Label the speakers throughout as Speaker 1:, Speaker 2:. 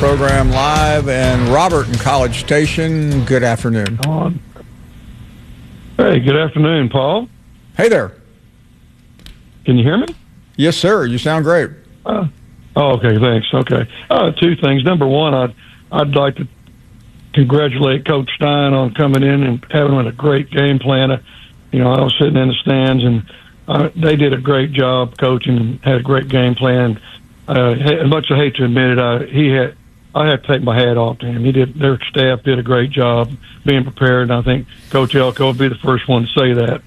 Speaker 1: program live, and Robert in College Station. Good afternoon.
Speaker 2: Hey, good afternoon, Paul.
Speaker 1: Hey there.
Speaker 2: Can you hear me?
Speaker 1: Yes, sir. You sound great.
Speaker 2: Okay, thanks. Okay. Two things. Number one, I'd like to congratulate Coach Stein on coming in and having a great game plan. I was sitting in the stands, and they did a great job coaching and had a great game plan. As much as I hate to admit it, I had to take my hat off to him. Their staff did a great job being prepared, and I think Coach Elko will be the first one to say that.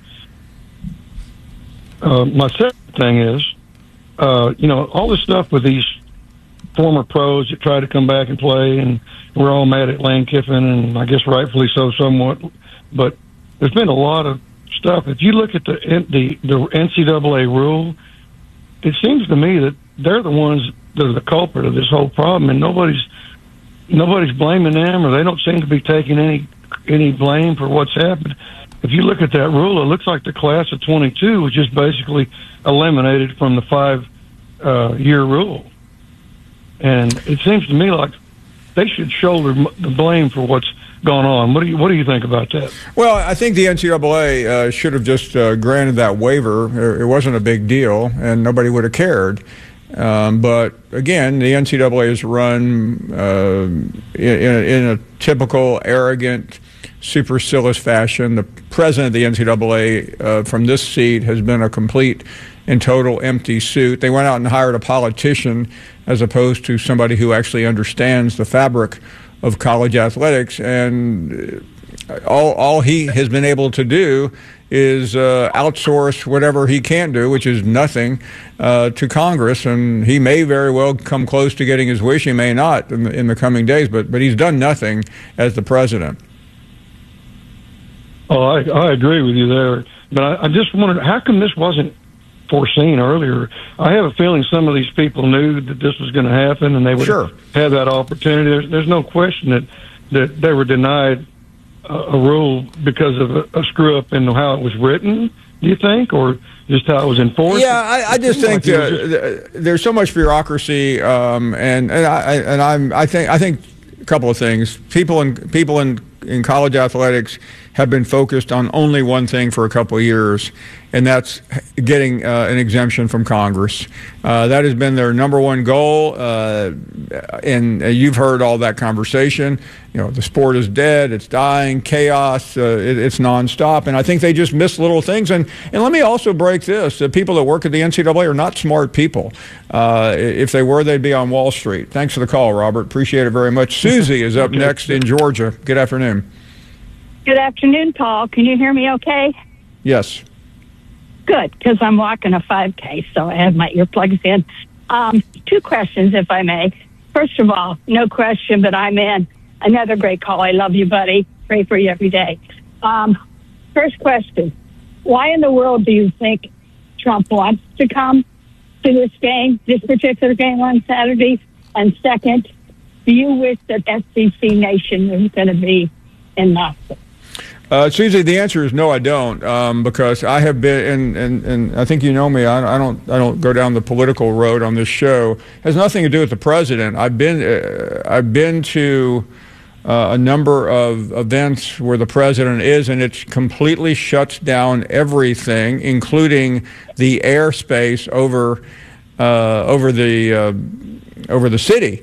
Speaker 2: My second thing is, all this stuff with these former pros that try to come back and play, and we're all mad at Lane Kiffin, and I guess rightfully so somewhat, but there's been a lot of stuff. If you look at the NCAA rule, it seems to me that they're the ones that are the culprit of this whole problem, and nobody's blaming them, or they don't seem to be taking any blame for what's happened. If you look at that rule, it looks like the class of 22 was just basically eliminated from the 5-year rule. And it seems to me like they should shoulder the blame for what's gone on. What do you think about that?
Speaker 1: Well, I think the NCAA should have just granted that waiver. It wasn't a big deal, and nobody would have cared. But again, the NCAA is run in a typical arrogant, supercilious fashion. The president of the NCAA from this seat has been a complete and total empty suit. They went out and hired a politician as opposed to somebody who actually understands the fabric of college athletics, and all he has been able to do is outsource whatever he can't do, which is nothing, to Congress. And he may very well come close to getting his wish. He may not in the coming days, but he's done nothing as the president.
Speaker 2: Oh, I agree with you there. But I just wondered, how come this wasn't foreseen earlier? I have a feeling some of these people knew that this was going to happen, and they would have that opportunity. There's no question that they were denied a rule because of a screw up in how it was written, do you think, or just how it was enforced?
Speaker 1: Yeah, I just think there's so much bureaucracy, and I think a couple of things. People in college athletics have been focused on only one thing for a couple of years, and that's getting an exemption from Congress. That has been their number one goal, and you've heard all that conversation. The sport is dead, it's dying, chaos, it's nonstop, and I think they just miss little things. And let me also break this. The people that work at the NCAA are not smart people. If they were, they'd be on Wall Street. Thanks for the call, Robert. Appreciate it very much. Susie is up next in Georgia. Good afternoon.
Speaker 3: Good afternoon, Paul. Can you hear me okay?
Speaker 1: Yes.
Speaker 3: Good, because I'm walking a 5K, so I have my earplugs in. Two questions, if I may. First of all, no question, but I'm in. Another great call. I love you, buddy. Pray for you every day. First question, why in the world do you think Trump wants to come to this particular game on Saturday? And second, do you wish that SEC Nation was going to be in Knoxville?
Speaker 1: Susie, the answer is no, I don't, because I have been, and I think you know me. I don't go down the political road on this show. It has nothing to do with the president. I've been to a number of events where the president is, and it completely shuts down everything, including the airspace over the city,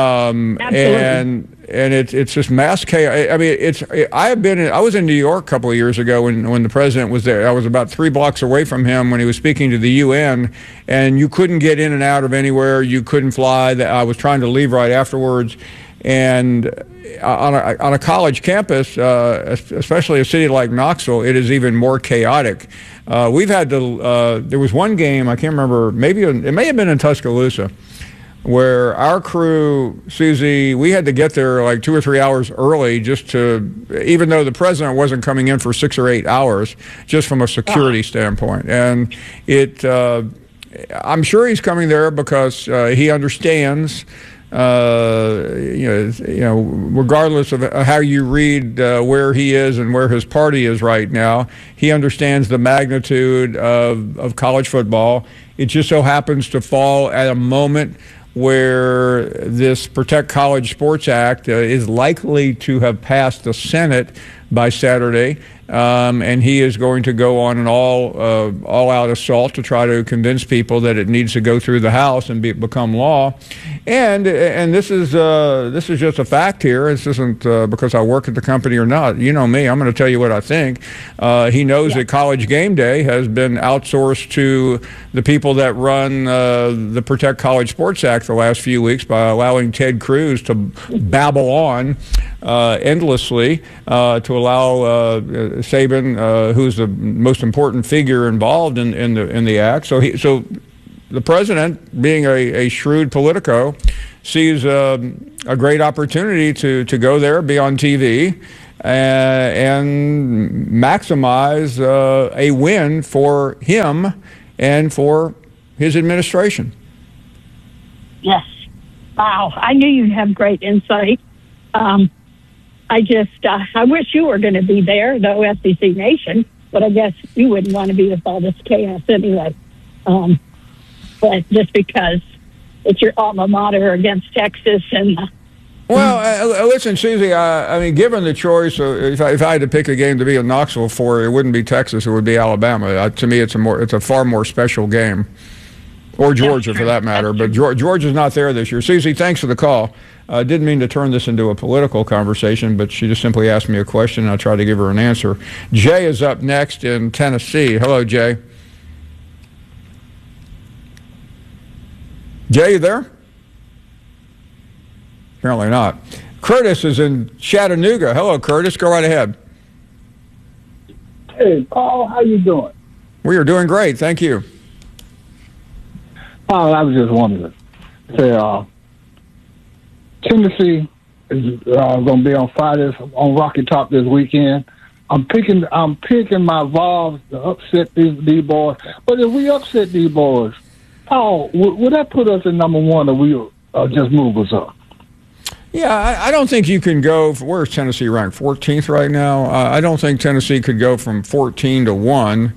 Speaker 1: and it's just mass chaos. I mean, I was in New York a couple of years ago when the president was there. I was about 3 blocks away from him when he was speaking to the UN, and you couldn't get in and out of anywhere. You couldn't fly. I was trying to leave right afterwards. And on a college campus, especially a city like Knoxville, it is even more chaotic. We've had to. There was one game, I can't remember. Maybe it may have been in Tuscaloosa, where our crew, Susie, we had to get there like 2 or 3 hours early just to, even though the president wasn't coming in for 6 or 8 hours, just from a security standpoint. And I'm sure he's coming there because he understands. Regardless of how you read where he is and where his party is right now, he understands the magnitude of college football. It just so happens to fall at a moment where this Protect College Sports Act is likely to have passed the Senate by Saturday. And he is going to go on an all-out assault to try to convince people that it needs to go through the House and become law. And this is just a fact here. This isn't because I work at the company or not. You know me. I'm going to tell you what I think. He knows that College Game Day has been outsourced to the people that run the Protect College Sports Act the last few weeks by allowing Ted Cruz to babble on endlessly to allow Saban, who's the most important figure involved in the act. So the president, being a shrewd politico, sees a great opportunity to go there, be on TV, and maximize a win for him and for his administration.
Speaker 3: Yes. Wow. I knew you'd have great insight. I wish you were going to be there, though, SEC Nation, but I guess you wouldn't want to be with all this chaos anyway. But just because it's your alma mater against Texas and...
Speaker 1: Well, listen, Susie, I mean, given the choice, if I had to pick a game to be in Knoxville for, it wouldn't be Texas, it would be Alabama. To me, it's a far more special game. Or Georgia, for that matter. But Georgia's not there this year. Susie, thanks for the call. I didn't mean to turn this into a political conversation, but she just simply asked me a question, and I tried to give her an answer. Jay is up next in Tennessee. Hello, Jay. Jay, you there? Apparently not. Curtis is in Chattanooga. Hello, Curtis. Go right ahead.
Speaker 4: Hey, Paul, how you doing?
Speaker 1: We are doing great. Thank you.
Speaker 4: I was just wondering. Tennessee is going to be on Friday on Rocky Top this weekend. I'm picking my Vols to upset these boys. But if we upset these boys, Paul, would that put us in number one, or will just move us up?
Speaker 1: Yeah, I don't think you can go. Where's Tennessee ranked? 14th right now. I don't think Tennessee could go from 14 to 1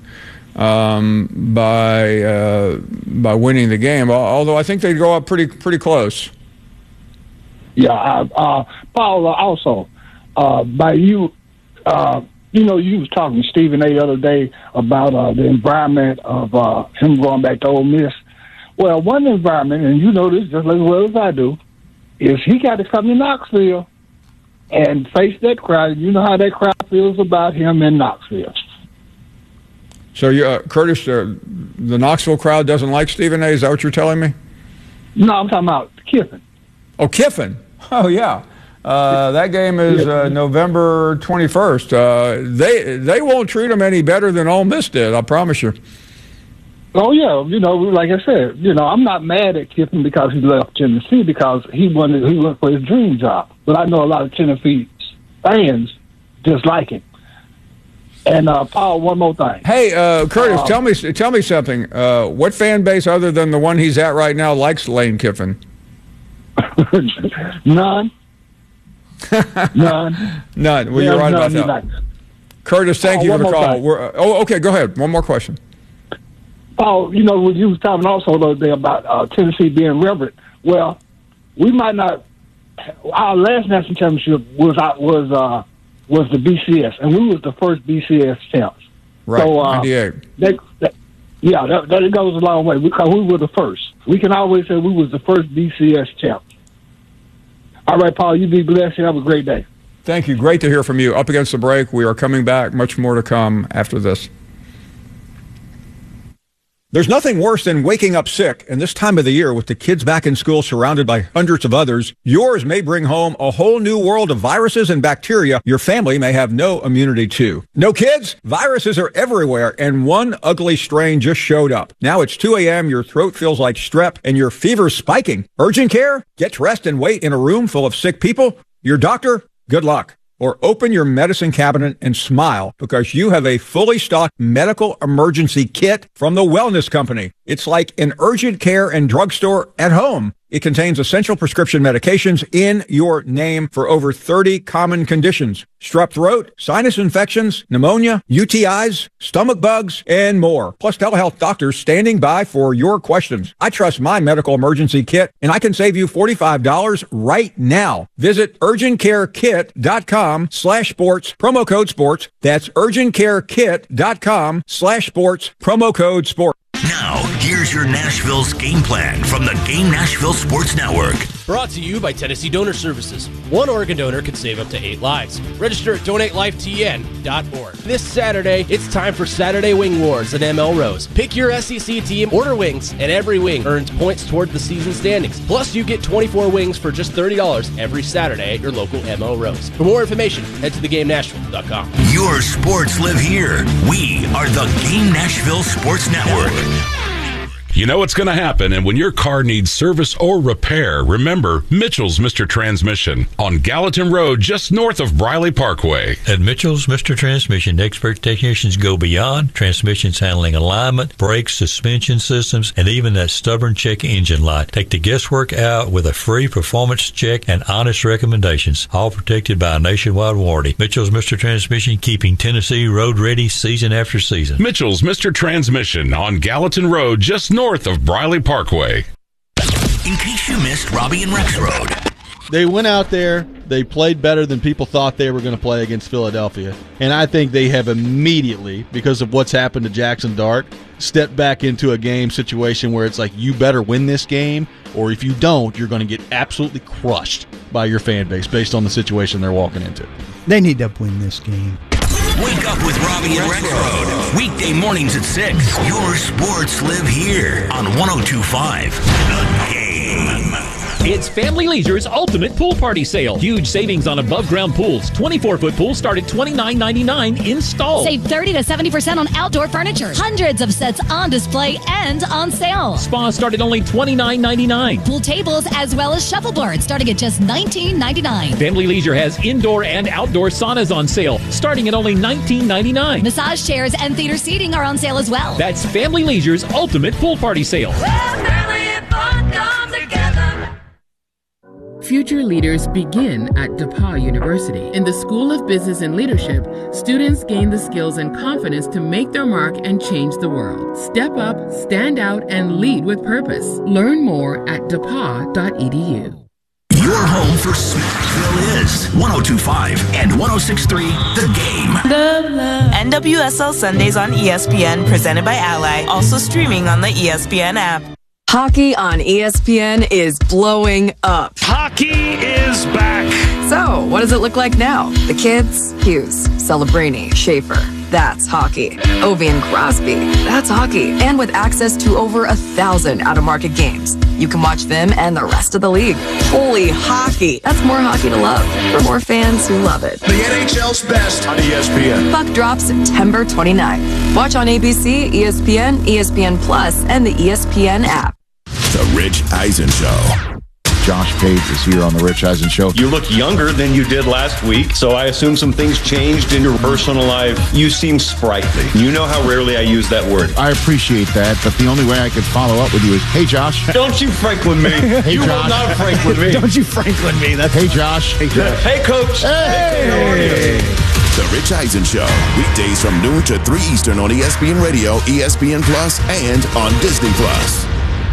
Speaker 1: by winning the game. Although I think they'd go up pretty close.
Speaker 4: Yeah, Paul. Also, by you, you was talking to Stephen A. the other day about the environment of him going back to Ole Miss. Well, one environment, and you know this just as well as I do, is he got to come to Knoxville and face that crowd. You know how that crowd feels about him in Knoxville.
Speaker 1: So, Curtis, the Knoxville crowd doesn't like Stephen A. Is that what you're telling me?
Speaker 4: No, I'm talking about Kiffin.
Speaker 1: Oh, Kiffin. Oh, yeah. That game is November 21st. They won't treat him any better than Ole Miss did, I promise you.
Speaker 4: Oh, yeah. Like I said, I'm not mad at Kiffin because he left Tennessee because he went for his dream job. But I know a lot of Tennessee fans dislike him. And, Paul, one more thing.
Speaker 1: Hey, Curtis, tell me something. What fan base other than the one he's at right now likes Lane Kiffin?
Speaker 4: None.
Speaker 1: None. Well, you're right about that. Curtis, thank you for the call. Okay, go ahead. One more question.
Speaker 4: Paul, when you was talking also the other day about Tennessee being reverent, well, we might not. Our last national championship was the BCS, and we was the first BCS champs.
Speaker 1: Right,
Speaker 4: so,
Speaker 1: 98.
Speaker 4: That goes a long way because we were the first. We can always say we was the first BCS champs. All right, Paul, you be blessed and have a great day.
Speaker 1: Thank you. Great to hear from you. Up against the break. We are coming back. Much more to come after this. There's nothing worse than waking up sick, and this time of the year with the kids back in school surrounded by hundreds of others, yours may bring home a whole new world of viruses and bacteria your family may have no immunity to. No kids? Viruses are everywhere, and one ugly strain just showed up. Now it's 2 a.m., your throat feels like strep, and your fever's spiking. Urgent care? Get dressed and wait in a room full of sick people? Your doctor? Good luck. Or open your medicine cabinet and smile because you have a fully stocked medical emergency kit from the Wellness Company. It's like an urgent care and drugstore at home. It contains essential prescription medications in your name for over 30 common conditions. Strep throat, sinus infections, pneumonia, UTIs, stomach bugs, and more. Plus telehealth doctors standing by for your questions. I trust my medical emergency kit, and I can save you $45 right now. Visit urgentcarekit.com/sports, promo code sports. That's urgentcarekit.com/sports, promo code sports.
Speaker 5: Now, here's your Nashville's game plan from the Game Nashville Sports Network.
Speaker 6: Brought to you by Tennessee Donor Services. One organ donor could save up to 8 lives. Register at donatelifetn.org. This Saturday, it's time for Saturday Wing Wars at ML Rose. Pick your SEC team, order wings, and every wing earns points toward the season standings. Plus, you get 24 wings for just $30 every Saturday at your local ML Rose. For more information, head to theGameNashville.com.
Speaker 5: Your sports live here. We are the Game Nashville Sports Network.
Speaker 7: You know what's going to happen, and when your car needs service or repair, remember Mitchell's Mr. Transmission on Gallatin Road, just north of Briley Parkway.
Speaker 8: At Mitchell's Mr. Transmission, expert technicians go beyond transmissions handling alignment, brakes, suspension systems, and even that stubborn check engine light. Take the guesswork out with a free performance check and honest recommendations, all protected by a nationwide warranty. Mitchell's Mr. Transmission, keeping Tennessee road ready season after season.
Speaker 7: Mitchell's Mr. Transmission on Gallatin Road, just north of Briley Parkway.
Speaker 5: In case you missed Robbie and Rex Road.
Speaker 9: They went out there, they played better than people thought they were going to play against Philadelphia, and I think they have immediately, because of what's happened to Jackson Dart, stepped back into a game situation where it's like, you better win this game, or if you don't, you're going to get absolutely crushed by your fan base based on the situation they're walking into.
Speaker 10: They need to win this game.
Speaker 5: Wake up with Robbie and Rex Road. Weekday mornings at 6. Your sports live here on 102.5 The Game.
Speaker 11: It's Family Leisure's Ultimate Pool Party Sale. Huge savings on above-ground pools. 24-foot pools start at $29.99 installed.
Speaker 12: Save 30 to 70% on outdoor furniture. Hundreds of sets on display and on sale.
Speaker 11: Spas start at only $29.99.
Speaker 12: Pool tables as well as shuffleboards starting at just $19.99.
Speaker 11: Family Leisure has indoor and outdoor saunas on sale starting at only $19.99.
Speaker 12: Massage chairs and theater seating are on sale as well.
Speaker 11: That's Family Leisure's Ultimate Pool Party Sale.
Speaker 13: Where family and fun come together.
Speaker 14: Future leaders begin at DePauw University. In the School of Business and Leadership, students gain the skills and confidence to make their mark and change the world. Step up, stand out, and lead with purpose. Learn more at depaw.edu.
Speaker 5: Your home for Smashville is 102.5 and 106.3 The Game.
Speaker 15: NWSL Sundays on ESPN, presented by Ally. Also streaming on the ESPN app.
Speaker 16: Hockey on ESPN is blowing up.
Speaker 17: Hockey is back.
Speaker 16: So, what does it look like now? The kids? Hughes, Celebrini, Schaefer. That's hockey. Ovi and Crosby. That's hockey. And with access to over 1,000 out-of-market games, you can watch them and the rest of the league. Holy hockey. That's more hockey to love for more fans who love it.
Speaker 18: The NHL's best on ESPN.
Speaker 16: Puck drops September 29th. Watch on ABC, ESPN, ESPN Plus, and the ESPN app.
Speaker 18: The Rich Eisen Show.
Speaker 19: Josh Page is here on the Rich Eisen Show.
Speaker 20: You look younger than you did last week, so I assume some things changed in your personal life. You seem sprightly. You know how rarely I use that word.
Speaker 19: I appreciate that, but the only way I could follow up with you is, hey, Josh.
Speaker 20: Don't you Franklin me.
Speaker 19: Hey,
Speaker 20: you
Speaker 19: Josh.
Speaker 20: will not Franklin me.
Speaker 10: Don't you Franklin me. That's
Speaker 19: hey, Josh.
Speaker 20: Hey, Josh. Hey, Coach.
Speaker 19: Hey.
Speaker 20: How are you?
Speaker 18: The Rich Eisen Show. Weekdays from noon to 3 Eastern on ESPN Radio, ESPN Plus, and on Disney Plus.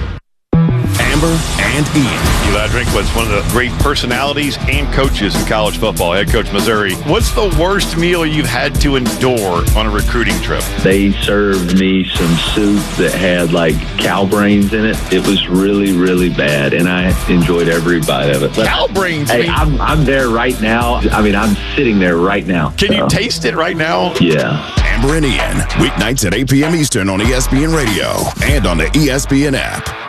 Speaker 18: Amber and Ian.
Speaker 21: Eli Drinkwitz, one of the great personalities and coaches in college football, head coach Missouri. What's the worst meal you've had to endure on a recruiting trip?
Speaker 22: They served me some soup that had like cow brains in it. It was really, really bad, and I enjoyed every bite of it. But,
Speaker 21: cow brains?
Speaker 22: Hey, I'm there right now. I mean, I'm sitting there right now.
Speaker 21: Can you taste it right now?
Speaker 22: Yeah.
Speaker 18: Amber and Ian, weeknights at 8 p.m. Eastern on ESPN Radio and on the ESPN app.